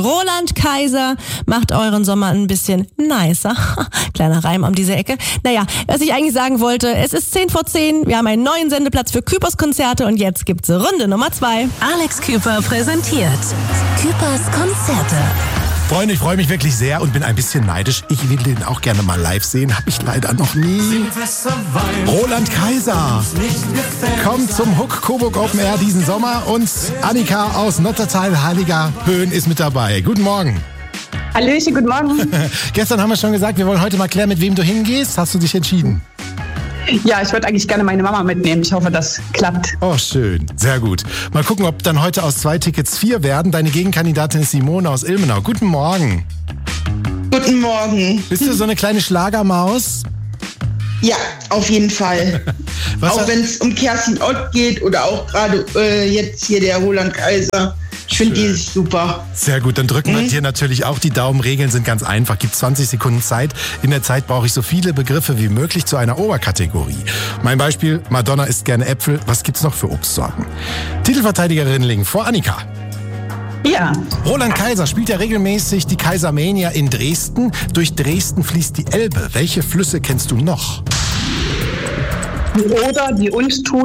Roland Kaiser macht euren Sommer ein bisschen nicer. Kleiner Reim um diese Ecke. Naja, was ich eigentlich sagen wollte, es ist 10:10, wir haben einen neuen Sendeplatz für Küpers Konzerte und jetzt gibt's Runde Nummer 2. Alex Küper präsentiert Küpers Konzerte. Freunde, ich freue mich wirklich sehr und bin ein bisschen neidisch. Ich will den auch gerne mal live sehen, habe ich leider noch nie. Roland Kaiser kommt zum Huck Coburg Open Air diesen Sommer und Annika aus Nottertal Heiliger Höhen ist mit dabei. Guten Morgen. Hallöchen, guten Morgen. Gestern haben wir schon gesagt, wir wollen heute mal klären, mit wem du hingehst. Hast du dich entschieden? Ja, ich würde eigentlich gerne meine Mama mitnehmen. Ich hoffe, das klappt. Oh, schön. Sehr gut. Mal gucken, ob dann heute aus 2 Tickets 4 werden. Deine Gegenkandidatin ist Simone aus Ilmenau. Guten Morgen. Guten Morgen. Bist du so eine kleine Schlagermaus? Ja, auf jeden Fall. Auch wenn es um Kerstin Ott geht oder auch gerade jetzt hier der Roland Kaiser. Ich finde die super. Sehr gut, dann drücken wir dir natürlich auch die Daumen. Regeln sind ganz einfach. Gibt 20 Sekunden Zeit. In der Zeit brauche ich so viele Begriffe wie möglich zu einer Oberkategorie. Mein Beispiel, Madonna isst gerne Äpfel. Was gibt's noch für Obstsorten? Titelverteidigerin liegen vor Annika. Ja. Roland Kaiser spielt ja regelmäßig die Kaisermania in Dresden. Durch Dresden fließt die Elbe. Welche Flüsse kennst du noch? Die Oder, die Unstrut.